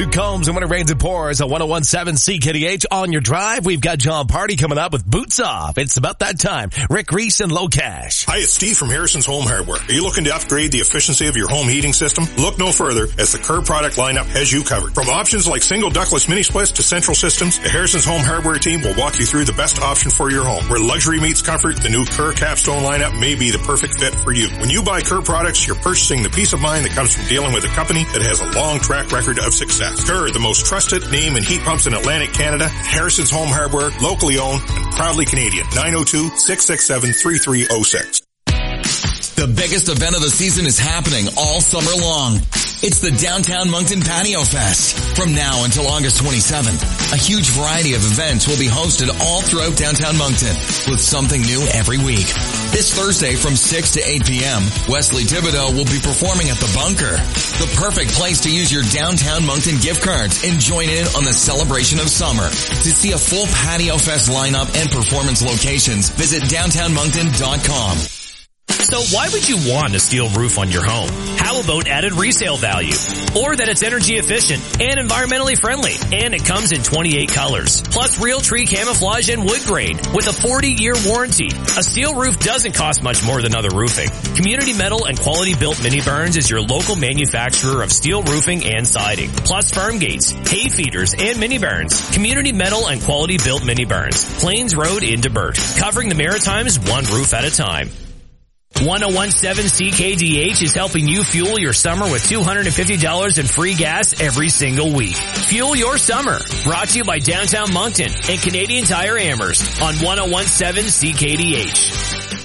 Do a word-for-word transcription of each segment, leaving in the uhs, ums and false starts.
Luke Combs, and when it rains and pours on one oh one point seven C K D H on your drive, we've got John Party coming up with Boots Off. It's about that time. Rick Reese and Low Cash. Hi, it's Steve from Harrison's Home Hardware. Are you looking to upgrade the efficiency of your home heating system? Look no further, as the Kerr product lineup has you covered. From options like single ductless mini splits to central systems, the Harrison's Home Hardware team will walk you through the best option for your home. Where luxury meets comfort, the new Kerr Capstone lineup may be the perfect fit for you. When you buy Kerr products, you're purchasing the peace of mind that comes from dealing with a company that has a long track record of success. Kerr, the most trusted name in heat pumps in Atlantic Canada. Harrison's Home Hardware, locally owned and proudly Canadian. nine oh two, six six seven, three three oh six. The biggest event of the season is happening all summer long. It's the Downtown Moncton Patio Fest. From now until August twenty-seventh, a huge variety of events will be hosted all throughout downtown Moncton with something new every week. This Thursday from six to eight p.m., Wesley Thibodeau will be performing at the Bunker, the perfect place to use your Downtown Moncton gift cards and join in on the celebration of summer. To see a full Patio Fest lineup and performance locations, visit downtown moncton dot com. So why would you want a steel roof on your home? How about added resale value? Or that it's energy efficient and environmentally friendly, and it comes in twenty-eight colors. Plus real tree camouflage and wood grain with a forty-year warranty. A steel roof doesn't cost much more than other roofing. Community Metal and Quality Built Mini Barns is your local manufacturer of steel roofing and siding. Plus farm gates, hay feeders, and mini barns. Community Metal and Quality Built Mini Barns. Plains Road into Burt. Covering the Maritimes one roof at a time. one oh one point seven C K D H is helping you fuel your summer with two hundred fifty dollars in free gas every single week. Fuel your summer. Brought to you by Downtown Moncton and Canadian Tire Amherst on one oh one point seven C K D H.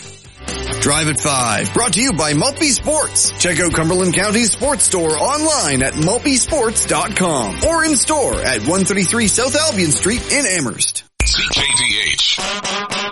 Drive at five. Brought to you by Maltby Sports. Check out Cumberland County's sports store online at maltby sports dot com or in store at one thirty-three South Albion Street in Amherst. C K D H.